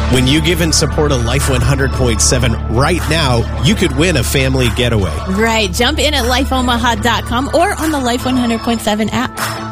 When you give and support a Life 100.7 right now, you could win a family getaway. Right. Jump in at lifeomaha.com or on the Life 100.7 app.